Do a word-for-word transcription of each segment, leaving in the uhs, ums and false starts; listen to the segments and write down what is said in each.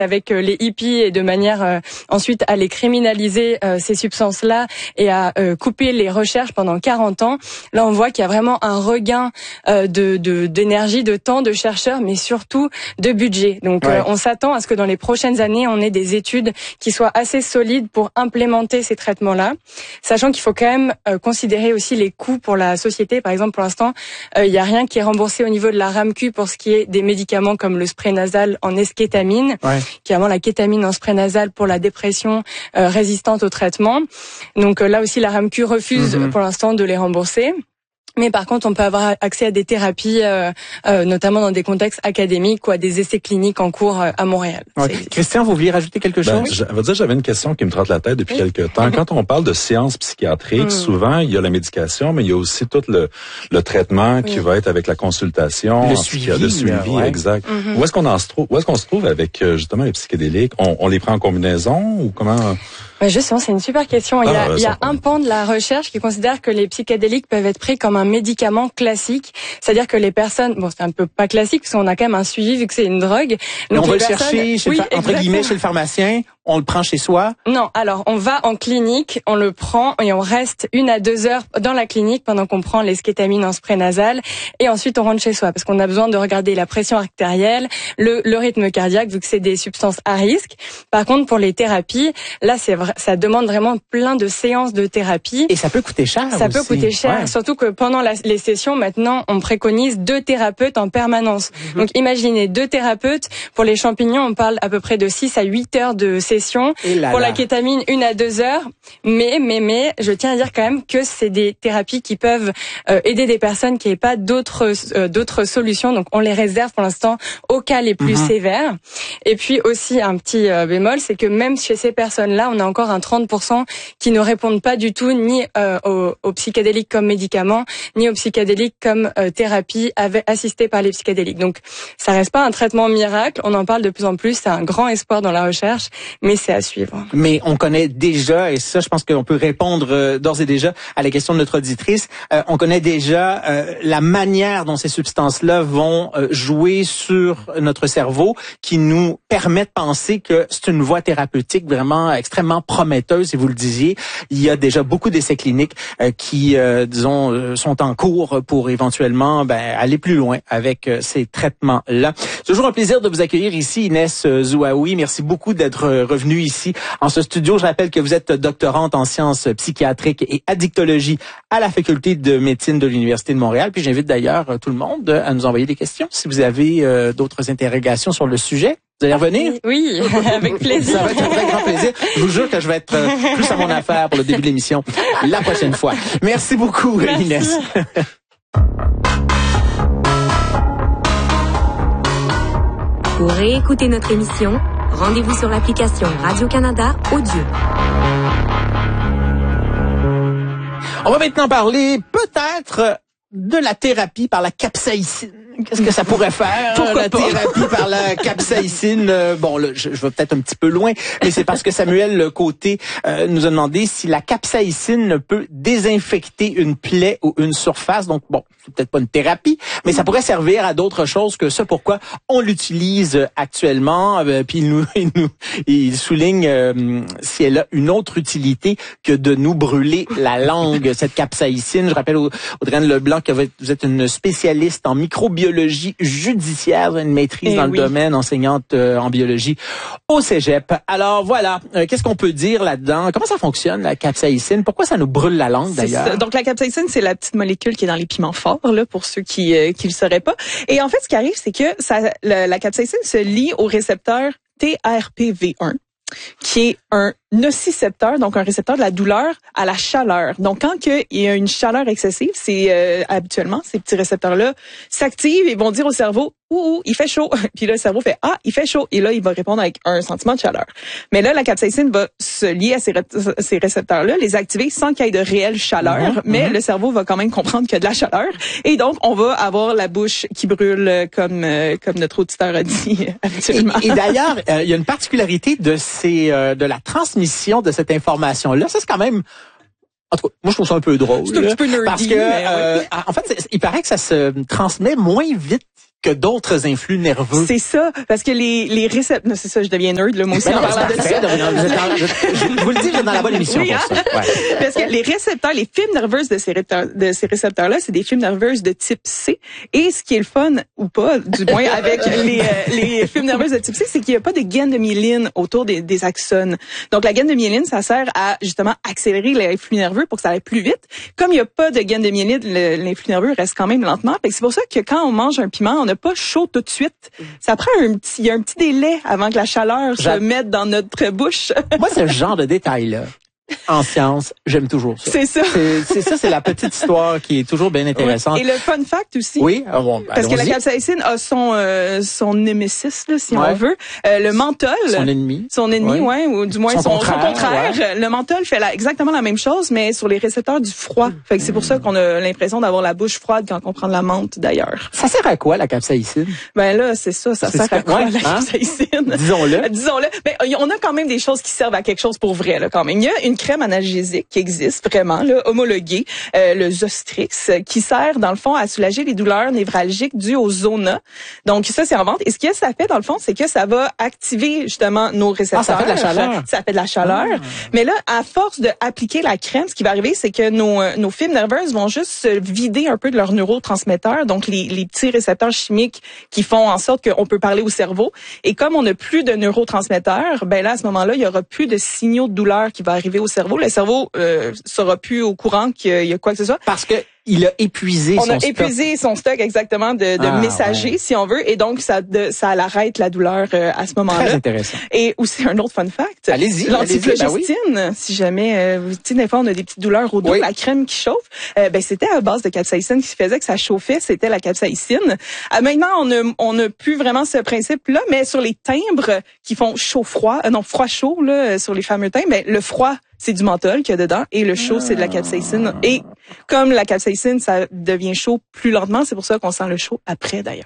avec euh, les hippies et de manière euh, ensuite à les criminaliser euh, ces substances-là et à euh, couper les recherches pendant quarante ans. Là, on voit qu'il y a vraiment un regain euh, de, de d'énergie, de temps, de chercheurs, mais surtout de budget. Donc, ouais. euh, on s'attend à ce que dans les prochaines années, on ait des études qui soient assez solides pour implémenter ces traitements-là, sachant qu'il faut quand même euh, considérer aussi les coûts pour la société. Par exemple, pour l'instant, il euh, y a rien qui est remboursé au niveau de la RAMQ pour ce qui est des médicaments comme le spray nasal en eskétamine, ouais. qui est vraiment la kétamine en spray nasal pour la dépression euh, résistante au traitement. Donc euh, là aussi, la RAMQ refuse mm-hmm. pour l'instant de les rembourser. Mais par contre, on peut avoir accès à des thérapies, euh, euh, notamment dans des contextes académiques ou à des essais cliniques en cours euh, à Montréal. Ouais. Christian, vous vouliez rajouter quelque chose? Ben, je veux dire, j'avais une question qui me trotte la tête depuis oui. quelques temps. Quand on parle de sciences psychiatriques, mmh. souvent, il y a la médication, mais il y a aussi tout le, le traitement oui. qui va être avec la consultation. Le suivi. Le suivi, ouais. exact. Mmh. Où est-ce qu'on en se trouve? Où est-ce qu'on se trouve avec, justement, les psychédéliques? On, on les prend en combinaison ou comment? Ouais, justement, c'est une super question. Il y a, ah, il y a un pan de la recherche qui considère que les psychédéliques peuvent être pris comme un médicament classique. C'est-à-dire que les personnes, bon, c'est un peu pas classique parce qu'on a quand même un suivi vu que c'est une drogue. Donc mais on va le personnes, chercher, chez oui, le, entre guillemets, chez le pharmacien. On le prend chez soi? Non, alors on va en clinique, on le prend et on reste une à deux heures dans la clinique pendant qu'on prend l'eskétamine en spray nasal et ensuite on rentre chez soi parce qu'on a besoin de regarder la pression artérielle, le, le rythme cardiaque vu que c'est des substances à risque. Par contre, pour les thérapies, là c'est vrai, ça demande vraiment plein de séances de thérapie. Et ça peut coûter cher Ça aussi. peut coûter cher, ouais. surtout que pendant la, les sessions, maintenant, on préconise deux thérapeutes en permanence. Mm-hmm. Donc imaginez deux thérapeutes. Pour les champignons, on parle à peu près de six à huit heures de session. Pour la kétamine, une à deux heures. Mais, mais, mais, je tiens à dire quand même que c'est des thérapies qui peuvent euh, aider des personnes qui n'aient pas d'autres euh, d'autres solutions. Donc, on les réserve pour l'instant aux cas les plus mm-hmm. sévères. Et puis aussi, un petit euh, bémol, c'est que même chez ces personnes-là, on a encore un trente pour cent qui ne répondent pas du tout ni euh, aux, aux psychédéliques comme médicaments, ni aux psychédéliques comme euh, thérapie avec, assistée par les psychédéliques. Donc, ça reste pas un traitement miracle. On en parle de plus en plus. C'est un grand espoir dans la recherche, mais c'est à suivre. Mais on connaît déjà, et ça, je pense qu'on peut répondre euh, d'ores et déjà à la question de notre auditrice, euh, on connaît déjà euh, la manière dont ces substances-là vont euh, jouer sur notre cerveau, qui nous permet de penser que c'est une voie thérapeutique vraiment extrêmement prometteuse, si vous le disiez. Il y a déjà beaucoup d'essais cliniques euh, qui, euh, disons, euh, sont en cours pour éventuellement ben, aller plus loin avec euh, ces traitements-là. C'est toujours un plaisir de vous accueillir ici, Inès Zouaoui. Merci beaucoup d'être revenue ici en ce studio. Je rappelle que vous êtes doctorante en sciences psychiatriques et addictologie à la faculté de médecine de l'Université de Montréal. Puis j'invite d'ailleurs tout le monde à nous envoyer des questions si vous avez euh, d'autres interrogations sur le sujet. Vous allez revenir? Oui, avec plaisir. Ça va être un très grand plaisir. Je vous jure que je vais être plus à mon affaire pour le début de l'émission la prochaine fois. Merci beaucoup, Merci. Inès. Pour réécouter notre émission, rendez-vous sur l'application Radio-Canada Audio. On va maintenant parler peut-être de la thérapie par la capsaïcine. Qu'est-ce que ça pourrait faire, Pourquoi la pas? thérapie par la capsaïcine? Euh, bon, là, je, je vais peut-être un petit peu loin, mais c'est parce que Samuel Côté euh, nous a demandé si la capsaïcine peut désinfecter une plaie ou une surface. Donc, bon, c'est peut-être pas une thérapie, mais ça pourrait servir à d'autres choses que ça. Pourquoi on l'utilise actuellement? Euh, puis il nous, il nous, il souligne euh, si elle a une autre utilité que de nous brûler la langue, cette capsaïcine. Je rappelle Audrey-Anne Leblanc que vous êtes une spécialiste en microbiologie judiciaire, une maîtrise Et dans oui. le domaine, enseignante euh, en biologie au cégep. Alors voilà, euh, qu'est-ce qu'on peut dire là-dedans? Comment ça fonctionne, la capsaïcine? Pourquoi ça nous brûle la langue, d'ailleurs? Ça. Donc la capsaïcine, c'est la petite molécule qui est dans les piments forts, là, pour ceux qui euh, qui le sauraient pas. Et en fait, ce qui arrive, c'est que ça, la, la capsaïcine se lie au récepteur T R P V un, qui est un nocicepteur, donc un récepteur de la douleur à la chaleur. Donc, quand il y a une chaleur excessive, c'est euh, habituellement, ces petits récepteurs-là s'activent et vont dire au cerveau, « Ouh, ouh, il fait chaud ». Puis là, le cerveau fait « Ah, il fait chaud ». Et là, il va répondre avec un sentiment de chaleur. Mais là, la capsaïcine va se lier à ces, ré- ces récepteurs-là, les activer sans qu'il y ait de réelle chaleur, mm-hmm, mais mm-hmm. le cerveau va quand même comprendre qu'il y a de la chaleur. Et donc, on va avoir la bouche qui brûle, comme euh, comme notre auditeur a dit habituellement. Et, et d'ailleurs, euh, il y a une particularité de ces euh, de la transmission de cette information-là. Ça, c'est quand même... En tout cas, moi, je trouve ça un peu drôle. C'est un petit peu nerdy, parce que, mais euh, oui. en fait, il paraît que ça se transmet moins vite que d'autres influx nerveux. C'est ça, parce que les les récepteurs, c'est ça, je deviens nerd là, moi aussi Ben en non, parlant c'est de parfait, ça. Dorian, vous êtes dans- je, je vous le dis, vous êtes dans la bonne émission Oui, pour hein? ça. Ouais. Parce que les récepteurs, les fibres nerveuses de ces récepteurs, de ces récepteurs-là, c'est des fibres nerveuses de type C. Et ce qui est le fun, ou pas, du moins avec les, euh, les fibres nerveuses de type C, c'est qu'il n'y a pas de gaine de myéline autour des, des axones. Donc la gaine de myéline, ça sert à justement accélérer l'influx nerveux pour que ça aille plus vite. Comme il n'y a pas de gaine de myéline, le- l'influx nerveux reste quand même lentement. Fait que c'est pour ça que quand on mange un piment, on n'a pas chaud tout de suite. Ça prend un petit, il y a un petit délai avant que la chaleur se J'a- mette dans notre bouche. Moi, ce genre de détails-là, en science, j'aime toujours ça. C'est ça. C'est, c'est ça, c'est la petite histoire qui est toujours bien intéressante. Et le fun fact aussi. Oui, ah bon, Parce que la allons-y. capsaïcine a son euh, son némésis là, si Ouais. on veut, euh, le menthol. Son ennemi. Son ennemi, Ouais. ouais, ou du moins Son son, son contraire. contraire, Le menthol fait la, exactement la même chose, mais sur les récepteurs du froid. Fait que c'est pour ça qu'on a l'impression d'avoir la bouche froide quand on prend de la menthe, d'ailleurs. Ça sert à quoi, la capsaïcine? Ben là, c'est ça, ça C'est sert ce à que- quoi ouais, la hein? capsaïcine? Disons-le. Disons-le. Ben, on a quand même des choses qui servent à quelque chose pour vrai, là, quand même. Il y a une crème analgésique qui existe vraiment, là, homologuée, euh, le Zostrix, qui sert, dans le fond, à soulager les douleurs névralgiques dues au zona. Donc, ça, c'est en vente. Et ce que ça fait, dans le fond, c'est que ça va activer, justement, nos récepteurs. Ah, ça fait de la chaleur. Ça fait de la chaleur. Ah. Mais là, à force d'appliquer la crème, ce qui va arriver, c'est que nos, euh, nos fibres nerveuses vont juste se vider un peu de leurs neurotransmetteurs, donc les, les petits récepteurs chimiques qui font en sorte qu'on peut parler au cerveau. Et comme on n'a plus de neurotransmetteurs, ben là, à ce moment-là, il y aura plus de signaux de douleur qui va arriver au cerveau. Le cerveau euh, sera plus au courant qu'il y a quoi que ce soit. Parce que il a épuisé On son a stock. épuisé son stock exactement de, de Ah, messagers, ouais. si on veut, et donc ça de, ça l'arrête la douleur euh, à ce Très moment-là. intéressant. Et aussi un autre fun fact. Allez-y, L'antiflogestine, allez-y, ben si jamais, euh, vous tu sais, des fois on a des petites douleurs au dos, Oui. la crème qui chauffe, euh, ben c'était à base de capsaïcine qui faisait que ça chauffait, c'était la capsaïcine. Euh, maintenant, on a on a plus vraiment ce principe-là, mais sur les timbres qui font chaud-froid, euh, non froid-chaud là, euh, sur les fameux timbres, ben le froid c'est du menthol qu'il y a dedans et le chaud c'est de la capsaïcine. Et comme la capsaïcine ça devient chaud plus lentement, c'est pour ça qu'on sent le chaud après d'ailleurs.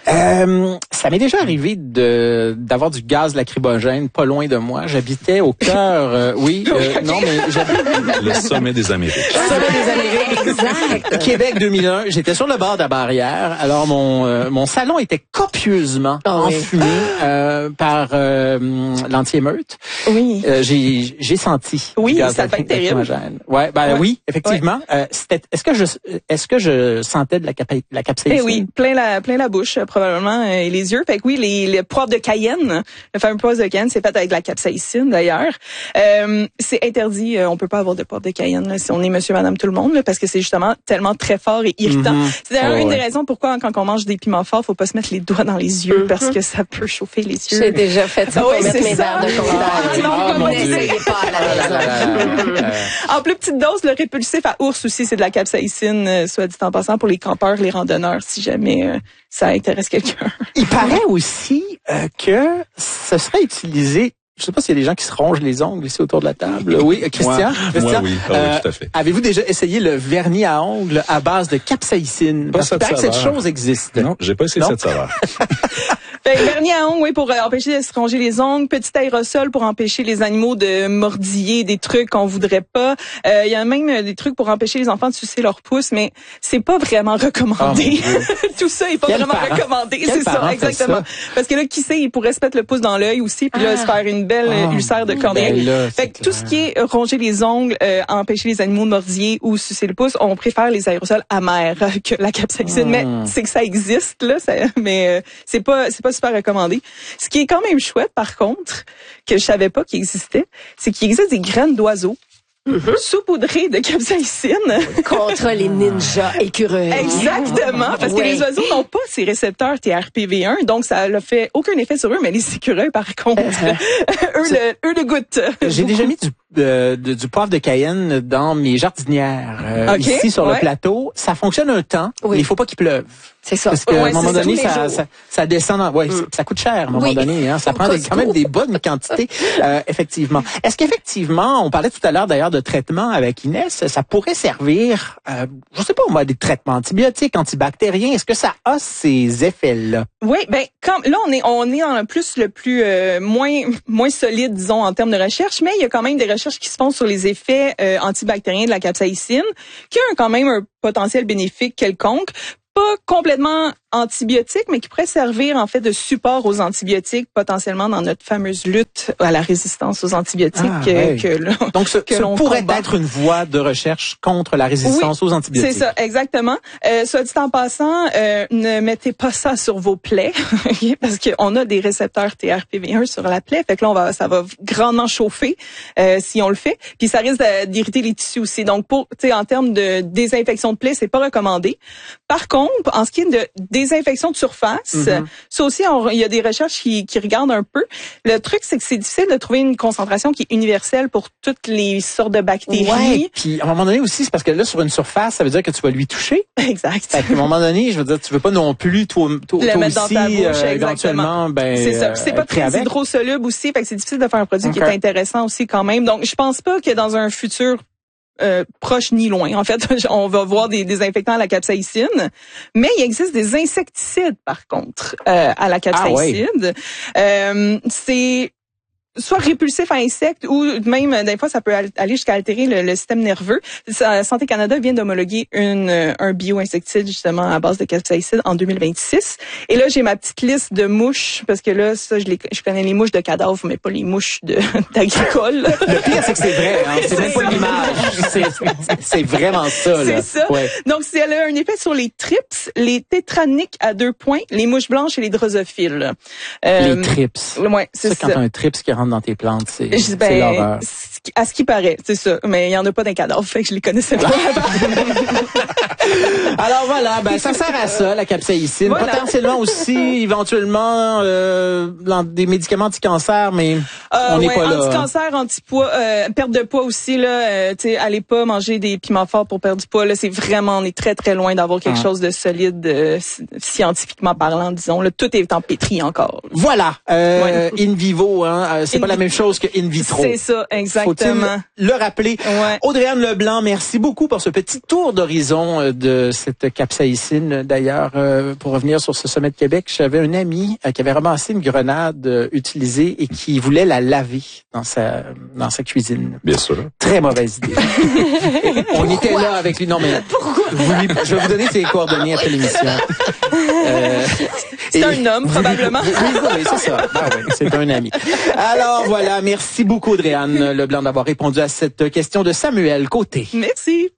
Euh, ça m'est déjà arrivé de d'avoir du gaz lacrymogène pas loin de moi. J'habitais au cœur, euh, oui, euh, non mais j'habitais Le sommet des Amériques. Sommet des Amériques. Exact. Québec deux mille un. J'étais sur le bord de la barrière. Alors mon euh, mon salon était copieusement Oh oui. enfumé euh, par euh, l'anti-émeute. Oui. Euh, j'ai j'ai senti Oui, du gaz ça fait terrible. lacrymogène. Ouais, ben Ouais. oui, effectivement. Euh, c'était est-ce que je est-ce que je sentais de la capa- la capsaïcine? Eh oui, plein la plein la bouche euh, probablement euh, et les yeux. Fait que oui, les, les poivres de Cayenne, le fameux poivre de Cayenne, c'est fait avec de la capsaïcine d'ailleurs. Euh, c'est interdit, euh, on peut pas avoir de poivre de Cayenne là, si on est monsieur madame tout le monde là, parce que c'est justement tellement très fort et irritant. Mhm. C'est d'ailleurs Oh, une ouais. des raisons pourquoi quand on mange des piments forts, faut pas se mettre les doigts dans les yeux parce que ça peut chauffer les yeux. J'ai déjà fait ça Ah pour oui, mettre c'est mes ça. verres de Ah, contact. non, Ah, comme mon on Dieu. disait. N'essayez pas à la Ah là là là là. Euh, En plus petite dose, le répulsif à ours aussi, c'est de la capsaïcine, euh, soit dit en passant, pour les campeurs, les randonneurs, si jamais euh, ça intéresse quelqu'un. Il paraît aussi euh, que ce serait utilisé. Je sais pas s'il y a des gens qui se rongent les ongles ici autour de la table. Oui, euh, Christian. Moi, Christian, moi, oui. Ah oui, euh, tout à fait. Avez-vous déjà essayé le vernis à ongles à base de capsaïcine? Pas Parce qu'il cette paraît que cette saveur. chose existe. Non, j'ai pas essayé Non? cette saveur. Fait, vernis à ongles, oui, pour euh, empêcher de se ronger les ongles. Petit aérosol pour empêcher les animaux de mordiller des trucs qu'on voudrait pas. Euh, Il y a même euh, des trucs pour empêcher les enfants de sucer leurs pouces, mais c'est pas vraiment recommandé. Oh, mon Dieu. Tout ça est pas Quel vraiment parent? recommandé, Quel c'est ça, parent fait exactement. ça? Parce que là, qui sait, il pourrait se mettre le pouce dans l'œil aussi, puis là, Ah. se faire une belle euh, Oh, ulcère de cornée. ben là, Fait que c'est tout ce clair. qui est euh, ronger les ongles, euh, empêcher les animaux de mordiller ou sucer le pouce, on préfère les aérosols amers que la capsaïcine. Mm. Mais c'est que ça existe là, ça, mais euh, c'est pas c'est pas super recommandé. Ce qui est quand même chouette, par contre, que je savais pas qu'il existait, c'est qu'il existe des graines d'oiseaux saupoudrées de capsaïcine. Contre les ninjas écureuils. Exactement, parce que Ouais. les oiseaux n'ont pas ces récepteurs T R P V un, donc ça ne fait aucun effet sur eux, mais les écureuils, par contre, eux, le, eux le goûtent. J'ai déjà mis du, euh, de- du poivre de Cayenne dans mes jardinières euh, Ok, ici sur ouais. le plateau. Ça fonctionne un temps, Oui. mais il faut pas qu'il pleuve. C'est ça. Parce qu'à Ouais, un moment c'est ça, donné, tous les ça, jours. ça, ça descend. Dans, ouais, ça coûte cher à un moment Oui. donné. Hein, ça Au prend des, Costco. quand même des bonnes quantités, euh, effectivement. Est-ce qu'effectivement, on parlait tout à l'heure d'ailleurs de traitement avec Inès, ça pourrait servir, euh, je sais pas moi, des traitements antibiotiques, antibactériens. Est-ce que ça a ces effets-là? Oui, ben comme là on est on est dans le plus le plus euh, moins moins solide disons en termes de recherche, mais il y a quand même des recherches qui se font sur les effets euh, antibactériens de la capsaïcine, qui ont quand même un potentiel bénéfique quelconque. Pas complètement antibiotique, mais qui pourrait servir en fait de support aux antibiotiques, potentiellement dans notre fameuse lutte à la résistance aux antibiotiques. Ah, que, ouais. que l'on, Donc, ce, que ce l'on pourrait combat. être une voie de recherche contre la résistance Oui, aux antibiotiques. C'est ça, exactement. Euh, soit dit en passant, euh, ne mettez pas ça sur vos plaies, parce qu'on a des récepteurs T R P V un sur la plaie, fait que là, on va, ça va grandement chauffer euh, si on le fait, puis ça risque de, d'irriter les tissus aussi. Donc, pour, tu sais, en termes de désinfection de plaie, c'est pas recommandé. Par contre, en ce qui est de désinfection de surface, mm-hmm. ça aussi, on, il y a des recherches qui, qui regardent un peu. Le truc, c'est que c'est difficile de trouver une concentration qui est universelle pour toutes les sortes de bactéries. Ouais, puis à un moment donné aussi, c'est parce que là, sur une surface, ça veut dire que tu vas lui toucher. Exact. À un moment donné, je veux dire, tu veux pas non plus, toi, toi, le toi mettre aussi, dans ta bouche, euh, exactement. éventuellement, ben, c'est ça. Puis c'est pas très avec. hydrosoluble aussi, fait que c'est difficile de faire un produit okay. qui est intéressant aussi quand même. Donc, je pense pas que dans un futur Euh, proche ni loin. En fait, on va voir des désinfectants à la capsaïcine, mais il existe des insecticides, par contre, euh, à la capsaïcine. Ah, ouais. euh, c'est soit répulsif à insectes ou même, des fois, ça peut aller jusqu'à altérer le, le système nerveux. Santé Canada vient d'homologuer une, un bio-insecticide, justement, à base de capsaïcine en deux mille vingt-six. Et là, j'ai ma petite liste de mouches, parce que là, ça, je, les, je connais les mouches de cadavres, mais pas les mouches de, d'agricole. Le pire, c'est que c'est vrai, hein. C'est, c'est même pas une image. C'est, c'est vraiment ça, là. C'est ça. Ouais. Donc, si elle a un effet sur les trips, les tétraniques à deux points, les mouches blanches et les drosophiles. Euh, les trips. Ouais, c'est ça. ça. Quand t'as un trips qui rentre dans tes plantes, c'est, ben, c'est l'horreur. À ce qui paraît, c'est ça. Mais il y en a pas d'un cadavre, fait que je les connaissais pas. Alors voilà, ben ça sert à ça, la capsaïcine. Voilà. Potentiellement aussi, éventuellement, euh, dans des médicaments anti-cancer, mais euh, on n'est ouais, pas là. Anti-cancer, anti-poids, euh, perte de poids aussi là. Euh, tu sais, allez pas manger des piments forts pour perdre du poids. Là, c'est vraiment, on est très très loin d'avoir quelque ah. chose de solide, euh, scientifiquement parlant, disons. Là, tout est en pétri encore. Là. Voilà, euh, ouais. in vivo, hein, c'est in pas vi- la même chose que in vitro. C'est ça, exactement. Faut-il le rappeler. Ouais. Audrey-Anne Leblanc, merci beaucoup pour ce petit tour d'horizon de cette capsaïcine. D'ailleurs, euh, pour revenir sur ce sommet de Québec, j'avais un ami euh, qui avait ramassé une grenade euh, utilisée et qui voulait la laver dans sa dans sa cuisine. Bien sûr. Très mauvaise idée. On était là avec lui. Non mais vous lui, je vais vous donner ses coordonnées après l'émission. Euh, c'est et, un homme probablement. Oui, oui, oui, c'est ça. Ah, oui, c'est un ami. Alors voilà, merci beaucoup Audrey-Anne Leblanc d'avoir répondu à cette question de Samuel Côté. Merci.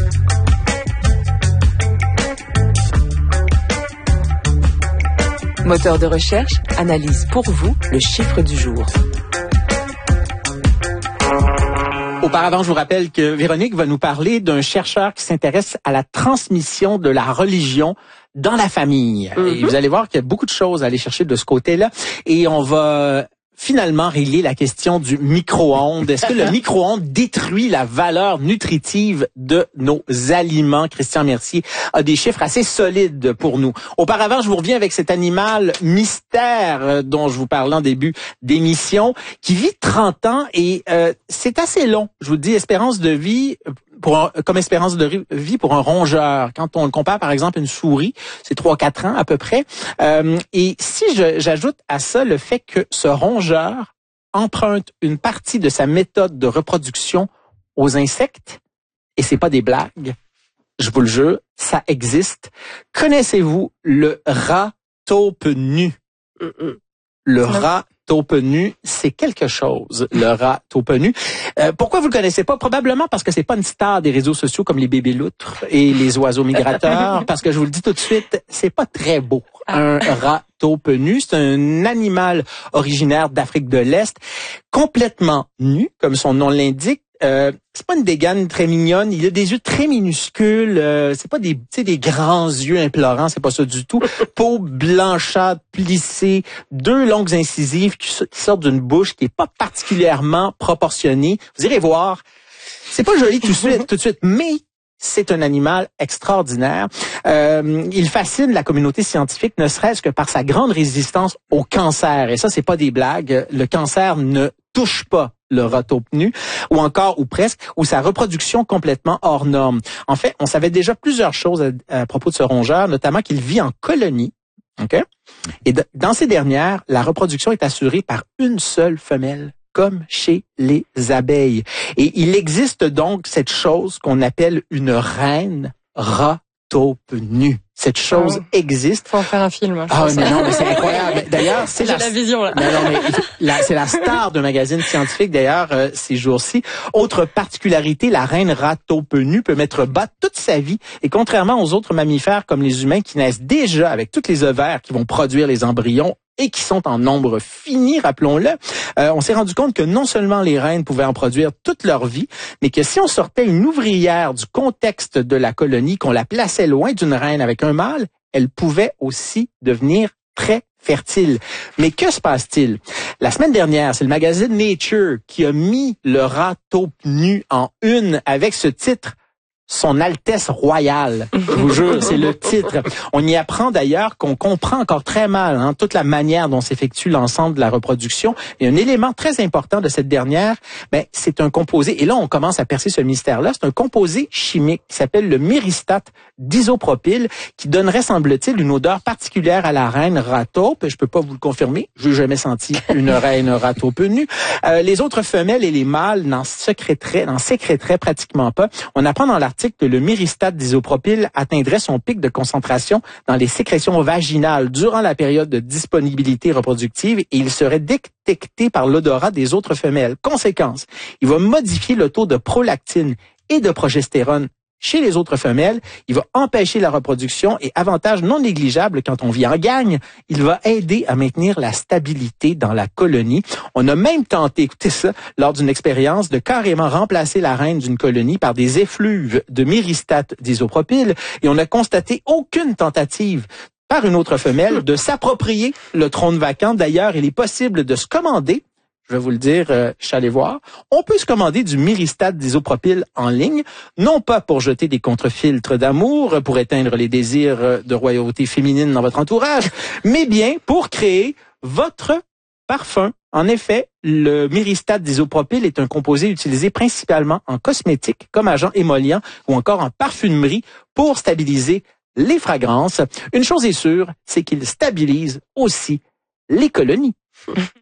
Moteur de recherche analyse pour vous le chiffre du jour. Auparavant, je vous rappelle que Véronique va nous parler d'un chercheur qui s'intéresse à la transmission de la religion dans la famille. Mm-hmm. Et vous allez voir qu'il y a beaucoup de choses à aller chercher de ce côté-là. Et on va finalement régler la question du micro-ondes. Est-ce que le micro-ondes détruit la valeur nutritive de nos aliments? Christian Mercier a des chiffres assez solides pour nous. Auparavant, je vous reviens avec cet animal mystère dont je vous parlais en début d'émission, qui vit trente ans et euh, c'est assez long. Je vous dis, espérance de vie... Pour un, comme espérance de vie pour un rongeur. Quand on le compare, par exemple, à une souris, c'est trois quatre ans à peu près. Euh, et si je, j'ajoute à ça le fait que ce rongeur emprunte une partie de sa méthode de reproduction aux insectes, et c'est pas des blagues, je vous le jure, ça existe. Connaissez-vous le rat taupe nu? Mm-mm. Le rat taupe nu, c'est quelque chose, le rat taupe nu. Euh, pourquoi vous le connaissez pas? Probablement parce que c'est pas une star des réseaux sociaux comme les bébés loutres et les oiseaux migrateurs, parce que je vous le dis tout de suite, c'est pas très beau. Un rat taupe nu, c'est un animal originaire d'Afrique de l'Est, complètement nu, comme son nom l'indique. Euh, c'est pas une dégaine très mignonne. Il a des yeux très minuscules. Euh, c'est pas des, tu sais, des grands yeux implorants. C'est pas ça du tout. Peau blanchâtre, plissée, deux longues incisives qui sortent d'une bouche qui est pas particulièrement proportionnée. Vous irez voir. C'est pas joli tout de suite, tout de suite, mais c'est un animal extraordinaire. Euh, il fascine la communauté scientifique, ne serait-ce que par sa grande résistance au cancer. Et ça, c'est pas des blagues. Le cancer ne touche pas le rat taupe nu, ou encore, ou presque, ou sa reproduction complètement hors norme. En fait, on savait déjà plusieurs choses à, à propos de ce rongeur, notamment qu'il vit en colonie. Okay? Et de, dans ces dernières, la reproduction est assurée par une seule femelle, comme chez les abeilles. Et il existe donc cette chose qu'on appelle une reine rat taupe nu. cette chose ah, existe. Faut en faire un film. Hein, ah mais non, mais c'est incroyable. D'ailleurs, c'est J'ai la, la vision là. Non, non, mais la, c'est la star de magazine scientifique d'ailleurs euh, ces jours-ci. Autre particularité, la reine ratopenue peut mettre bas toute sa vie et contrairement aux autres mammifères comme les humains qui naissent déjà avec toutes les ovaires qui vont produire les embryons et qui sont en nombre fini, rappelons-le, euh, on s'est rendu compte que non seulement les reines pouvaient en produire toute leur vie, mais que si on sortait une ouvrière du contexte de la colonie, qu'on la plaçait loin d'une reine avec un mâle, elle pouvait aussi devenir très fertile. Mais que se passe-t-il? La semaine dernière, c'est le magazine Nature qui a mis le ratopenu en une avec ce titre Son Altesse royale. Je vous jure, c'est le titre. On y apprend d'ailleurs qu'on comprend encore très mal hein, toute la manière dont s'effectue l'ensemble de la reproduction. Et un élément très important de cette dernière, ben, c'est un composé. Et là, on commence à percer ce mystère-là. C'est un composé chimique qui s'appelle le myristate d'isopropyl, qui donnerait, semble-t-il, une odeur particulière à la reine rataupe. Je peux pas vous le confirmer. Je n'ai jamais senti une reine rataupenue. Euh, les autres femelles et les mâles n'en sécréteraient, n'en sécréteraient pratiquement pas. On apprend dans l'article que le myristate d'isopropyl atteindrait son pic de concentration dans les sécrétions vaginales durant la période de disponibilité reproductive et il serait détecté par l'odorat des autres femelles. Conséquence, il va modifier le taux de prolactine et de progestérone chez les autres femelles, il va empêcher la reproduction et avantage non négligeable quand on vit en gagne, il va aider à maintenir la stabilité dans la colonie. On a même tenté, écoutez ça, lors d'une expérience de carrément remplacer la reine d'une colonie par des effluves de myristate d'isopropyl et on a constaté aucune tentative par une autre femelle de s'approprier le trône vacant. D'ailleurs, il est possible de se commander, je vais vous le dire, euh, je suis allé voir, on peut se commander du myristate d'isopropyl en ligne, non pas pour jeter des contre-filtres d'amour, pour éteindre les désirs de royauté féminine dans votre entourage, mais bien pour créer votre parfum. En effet, le myristate d'isopropyl est un composé utilisé principalement en cosmétique, comme agent émollient ou encore en parfumerie pour stabiliser les fragrances. Une chose est sûre, c'est qu'il stabilise aussi les colonies.